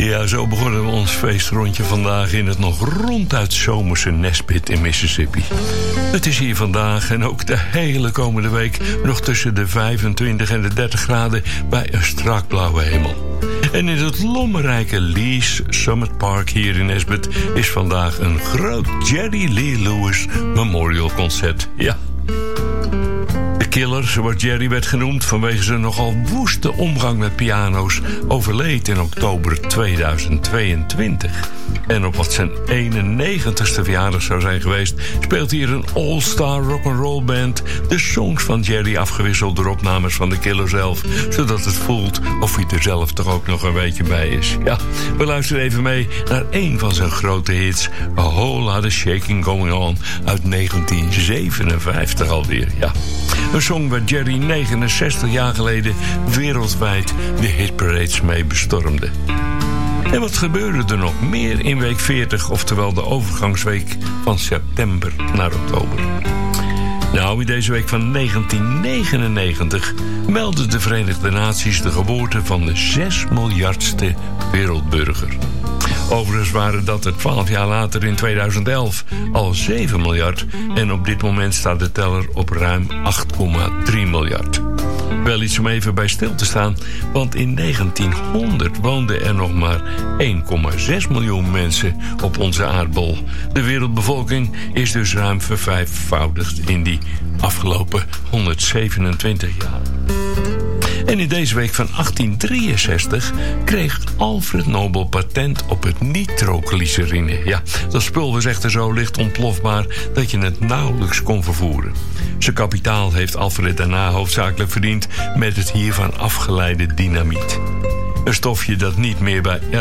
Ja, zo begonnen we ons feestrondje vandaag in het nog ronduit zomerse Nesbit in Mississippi. Het is hier vandaag en ook de hele komende week nog tussen de 25 en de 30 graden bij een strak blauwe hemel. En in het lommerrijke Lee's Summit Park hier in Nesbit is vandaag een groot Jerry Lee Lewis Memorial Concert. Ja. De Killer, zoals Jerry werd genoemd vanwege zijn nogal woeste omgang met piano's, overleed in oktober 2022. En op wat zijn 91ste verjaardag zou zijn geweest, speelt hier een all-star rock'n'roll band de songs van Jerry afgewisseld door opnames van de Killer zelf, zodat het voelt of hij er zelf toch ook nog een beetje bij is. Ja, we luisteren even mee naar een van zijn grote hits, A Whole Lot of Shaking Going On uit 1957 alweer. Ja. Een song waar Jerry 69 jaar geleden wereldwijd de hitparades mee bestormde. En wat gebeurde er nog meer in week 40, oftewel de overgangsweek van september naar oktober? Nou, in deze week van 1999 meldden de Verenigde Naties de geboorte van de 6 miljardste wereldburger. Overigens waren dat er 12 jaar later in 2011 al 7 miljard... en op dit moment staat de teller op ruim 8,3 miljard. Wel iets om even bij stil te staan, want in 1900 woonden er nog maar 1,6 miljoen mensen op onze aardbol. De wereldbevolking is dus ruim vervijfvoudigd in die afgelopen 127 jaar. En in deze week van 1863 kreeg Alfred Nobel patent op het nitroglycerine. Ja, dat spul was echter zo licht ontplofbaar dat je het nauwelijks kon vervoeren. Zijn kapitaal heeft Alfred daarna hoofdzakelijk verdiend met het hiervan afgeleide dynamiet. Een stofje dat niet meer bij